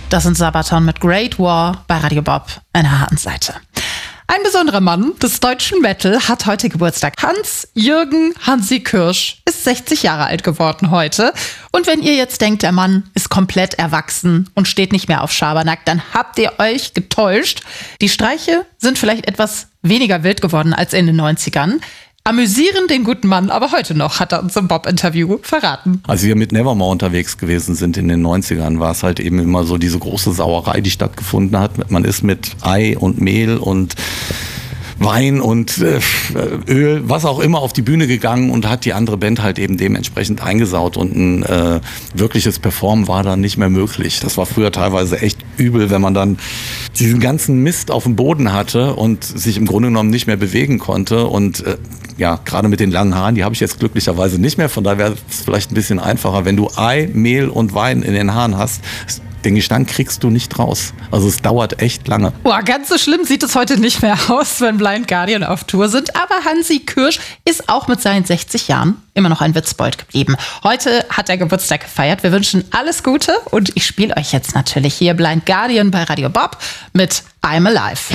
Das sind Sabaton mit Great War bei Radio Bob an der Hahnseite. Ein besonderer Mann des deutschen Metal hat heute Geburtstag. Hans-Jürgen Hansi Kürsch ist 60 Jahre alt geworden heute. Und wenn ihr jetzt denkt, der Mann ist komplett erwachsen und steht nicht mehr auf Schabernack, dann habt ihr euch getäuscht. Die Streiche sind vielleicht etwas weniger wild geworden als in den 90ern. Amüsieren den guten Mann aber heute noch, hat er uns im Bob-Interview verraten. Als wir mit Nevermore unterwegs gewesen sind in den 90ern, war es halt eben immer so diese große Sauerei, die stattgefunden hat. Man ist mit Ei und Mehl und Wein und Öl, was auch immer, auf die Bühne gegangen und hat die andere Band halt eben dementsprechend eingesaut und ein wirkliches Performen war dann nicht mehr möglich. Das war früher teilweise echt übel, wenn man dann diesen ganzen Mist auf dem Boden hatte und sich im Grunde genommen nicht mehr bewegen konnte und ja, gerade mit den langen Haaren, die habe ich jetzt glücklicherweise nicht mehr, von daher wäre es vielleicht ein bisschen einfacher, wenn du Ei, Mehl und Wein in den Haaren hast. Den Gestank kriegst du nicht raus. Also es dauert echt lange. Boah, ganz so schlimm sieht es heute nicht mehr aus, wenn Blind Guardian auf Tour sind. Aber Hansi Kürsch ist auch mit seinen 60 Jahren immer noch ein Witzbold geblieben. Heute hat er Geburtstag gefeiert. Wir wünschen alles Gute und ich spiele euch jetzt natürlich hier Blind Guardian bei Radio Bob mit I'm Alive.